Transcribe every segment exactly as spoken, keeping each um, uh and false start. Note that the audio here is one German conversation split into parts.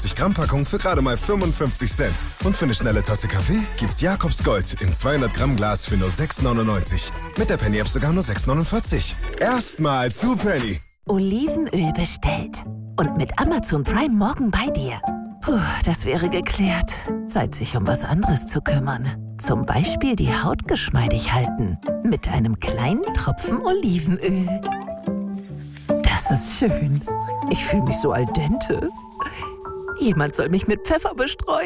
Gramm Packung für gerade mal fünfundfünfzig Cent. Und für eine schnelle Tasse Kaffee gibt's Jakobs Gold im zweihundert Gramm Glas für nur sechs neunundneunzig. Mit der Penny-App sogar nur sechs neunundvierzig. Erstmal zu Penny. Olivenöl bestellt. Und mit Amazon Prime morgen bei dir. Puh, das wäre geklärt. Zeit, sich um was anderes zu kümmern. Zum Beispiel die Haut geschmeidig halten. Mit einem kleinen Tropfen Olivenöl. Das ist schön. Ich fühle mich so al dente. Jemand soll mich mit Pfeffer bestreuen.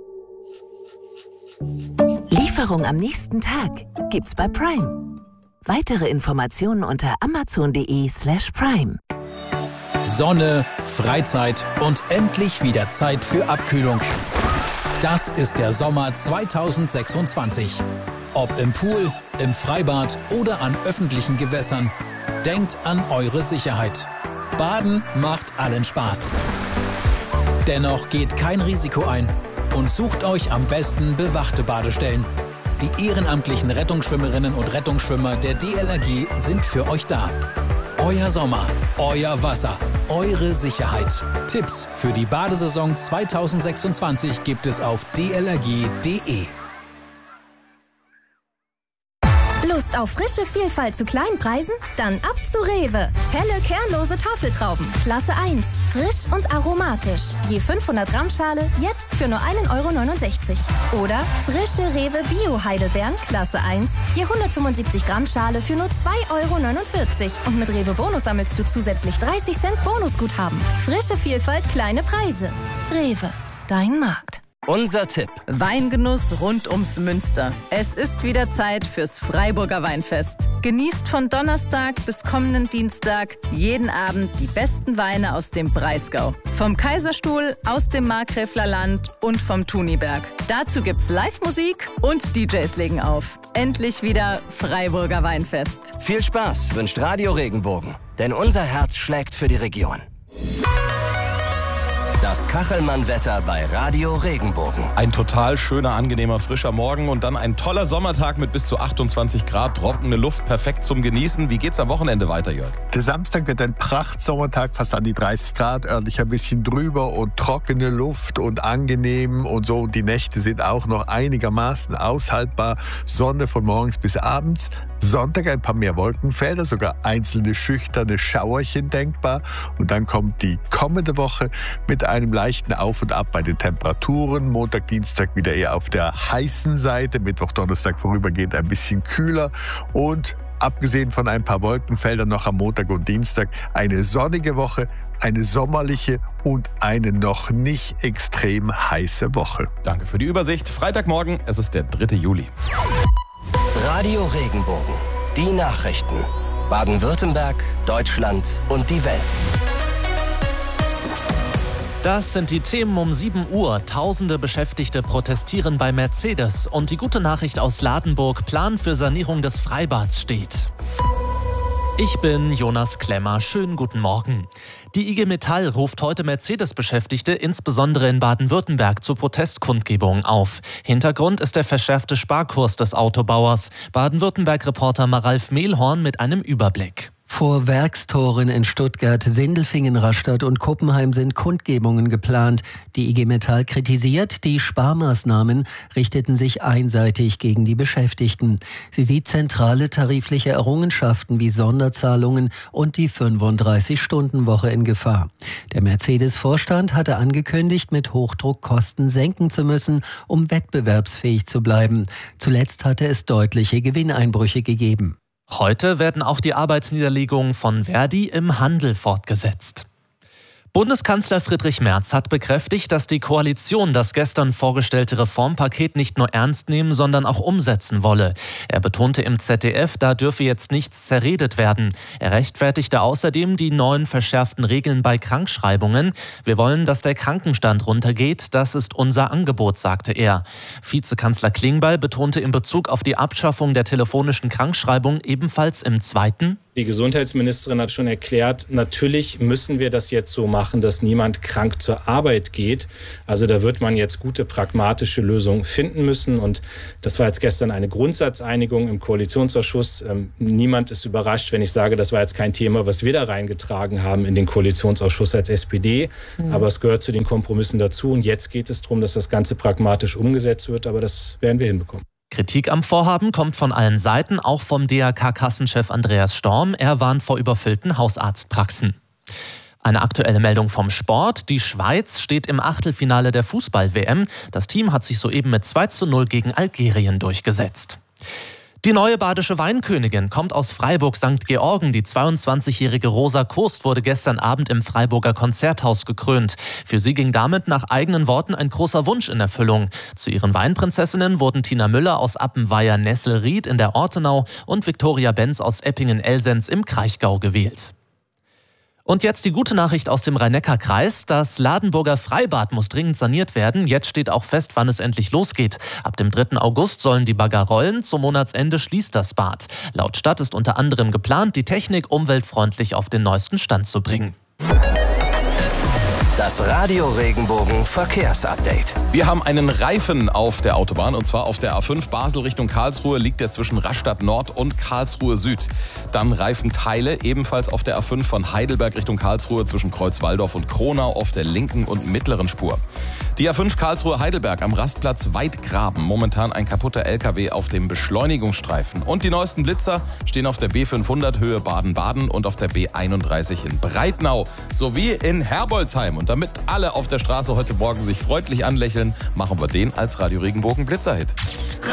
Lieferung am nächsten Tag gibt's bei Prime. Weitere Informationen unter amazon.de slash prime. Sonne, Freizeit und endlich wieder Zeit für Abkühlung. Das ist der Sommer zweitausendsechsundzwanzig. Ob im Pool, im Freibad oder an öffentlichen Gewässern. Denkt an eure Sicherheit. Baden macht allen Spaß. Dennoch geht kein Risiko ein und sucht euch am besten bewachte Badestellen. Die ehrenamtlichen Rettungsschwimmerinnen und Rettungsschwimmer der D L R G sind für euch da. Euer Sommer, euer Wasser, eure Sicherheit. Tipps für die Badesaison zweitausendsechsundzwanzig gibt es auf d l r g punkt d e. Lust auf frische Vielfalt zu kleinen Preisen? Dann ab zu Rewe. Helle, kernlose Tafeltrauben. Klasse eins. Frisch und aromatisch. Je fünfhundert Gramm Schale, jetzt für nur ein Euro neunundsechzig. Oder frische Rewe Bio-Heidelbeeren. Klasse eins. Je hundertfünfundsiebzig Gramm Schale für nur zwei Euro neunundvierzig. Und mit Rewe Bonus sammelst du zusätzlich dreißig Cent Bonusguthaben. Frische Vielfalt, kleine Preise. Rewe. Dein Markt. Unser Tipp. Weingenuss rund ums Münster. Es ist wieder Zeit fürs Freiburger Weinfest. Genießt von Donnerstag bis kommenden Dienstag jeden Abend die besten Weine aus dem Breisgau. Vom Kaiserstuhl, aus dem Markgräfler Land und vom Thuniberg. Dazu gibt's Live-Musik und D Js legen auf. Endlich wieder Freiburger Weinfest. Viel Spaß wünscht Radio Regenbogen. Denn unser Herz schlägt für die Region. Das Kachelmann-Wetter bei Radio Regenbogen. Ein total schöner, angenehmer, frischer Morgen und dann ein toller Sommertag mit bis zu achtundzwanzig Grad, trockene Luft, perfekt zum Genießen. Wie geht's am Wochenende weiter, Jörg? Der Samstag wird ein Prachtsommertag, fast an die dreißig Grad, örtlich ein bisschen drüber und trockene Luft und angenehm und so. Und die Nächte sind auch noch einigermaßen aushaltbar. Sonne von morgens bis abends. Sonntag ein paar mehr Wolkenfelder, sogar einzelne schüchterne Schauerchen denkbar. Und dann kommt die kommende Woche mit einem leichten Auf und Ab bei den Temperaturen. Montag, Dienstag wieder eher auf der heißen Seite. Mittwoch, Donnerstag vorübergehend ein bisschen kühler. Und abgesehen von ein paar Wolkenfeldern noch am Montag und Dienstag eine sonnige Woche, eine sommerliche und eine noch nicht extrem heiße Woche. Danke für die Übersicht. Freitagmorgen, es ist der dritte Juli. Radio Regenbogen. Die Nachrichten. Baden-Württemberg, Deutschland und die Welt. Das sind die Themen um sieben Uhr. Tausende Beschäftigte protestieren bei Mercedes. Und die gute Nachricht aus Ladenburg: Plan für Sanierung des Freibads steht. Ich bin Jonas Klemmer. Schönen guten Morgen. Die I G Metall ruft heute Mercedes-Beschäftigte insbesondere in Baden-Württemberg zu Protestkundgebungen auf. Hintergrund ist der verschärfte Sparkurs des Autobauers. Baden-Württemberg-Reporter Maralf Mehlhorn mit einem Überblick. Vor Werkstoren in Stuttgart, Sindelfingen, Rastatt und Kuppenheim sind Kundgebungen geplant. Die I G Metall kritisiert, die Sparmaßnahmen richteten sich einseitig gegen die Beschäftigten. Sie sieht zentrale tarifliche Errungenschaften wie Sonderzahlungen und die fünfunddreißig-Stunden-Woche in Gefahr. Der Mercedes-Vorstand hatte angekündigt, mit Hochdruck Kosten senken zu müssen, um wettbewerbsfähig zu bleiben. Zuletzt hatte es deutliche Gewinneinbrüche gegeben. Heute werden auch die Arbeitsniederlegungen von Verdi im Handel fortgesetzt. Bundeskanzler Friedrich Merz hat bekräftigt, dass die Koalition das gestern vorgestellte Reformpaket nicht nur ernst nehmen, sondern auch umsetzen wolle. Er betonte im Z D F, da dürfe jetzt nichts zerredet werden. Er rechtfertigte außerdem die neuen verschärften Regeln bei Krankschreibungen. Wir wollen, dass der Krankenstand runtergeht. Das ist unser Angebot, sagte er. Vizekanzler Klingbeil betonte in Bezug auf die Abschaffung der telefonischen Krankschreibung ebenfalls im zweiten: Die Gesundheitsministerin hat schon erklärt, natürlich müssen wir das jetzt so machen, dass niemand krank zur Arbeit geht. Also da wird man jetzt gute pragmatische Lösungen finden müssen. Und das war jetzt gestern eine Grundsatzeinigung im Koalitionsausschuss. Ähm, niemand ist überrascht, wenn ich sage, das war jetzt kein Thema, was wir da reingetragen haben in den Koalitionsausschuss als S P D. Mhm. Aber es gehört zu den Kompromissen dazu. Und jetzt geht es darum, dass das Ganze pragmatisch umgesetzt wird. Aber das werden wir hinbekommen. Kritik am Vorhaben kommt von allen Seiten, auch vom D R K-Kassenchef Andreas Storm. Er warnt vor überfüllten Hausarztpraxen. Eine aktuelle Meldung vom Sport. Die Schweiz steht im Achtelfinale der Fußball-W M. Das Team hat sich soeben mit zwei zu null gegen Algerien durchgesetzt. Die neue badische Weinkönigin kommt aus Freiburg Sankt Georgen. Die zweiundzwanzigjährige Rosa Kost wurde gestern Abend im Freiburger Konzerthaus gekrönt. Für sie ging damit nach eigenen Worten ein großer Wunsch in Erfüllung. Zu ihren Weinprinzessinnen wurden Tina Müller aus Appenweier-Nesselried in der Ortenau und Viktoria Benz aus Eppingen-Elsenz im Kraichgau gewählt. Und jetzt die gute Nachricht aus dem Rhein-Neckar-Kreis. Das Ladenburger Freibad muss dringend saniert werden. Jetzt steht auch fest, wann es endlich losgeht. Ab dem dritten August sollen die Bagger rollen. Zum Monatsende schließt das Bad. Laut Stadt ist unter anderem geplant, die Technik umweltfreundlich auf den neuesten Stand zu bringen. Das Radio Regenbogen Verkehrsupdate. Wir haben einen Reifen auf der Autobahn und zwar auf der A fünf Basel Richtung Karlsruhe liegt der zwischen Rastatt Nord und Karlsruhe Süd. Dann Reifenteile ebenfalls auf der A fünf von Heidelberg Richtung Karlsruhe zwischen Kreuzwaldorf und Kronau auf der linken und mittleren Spur. Die A fünf Karlsruhe Heidelberg am Rastplatz Weidgraben. Momentan ein kaputter L K W auf dem Beschleunigungsstreifen. Und die neuesten Blitzer stehen auf der B fünfhundert Höhe Baden-Baden und auf der B einunddreißig in Breitnau sowie in Herbolzheim. Und damit alle auf der Straße heute Morgen sich freundlich anlächeln, machen wir den als Radio Regenbogen Blitzerhit.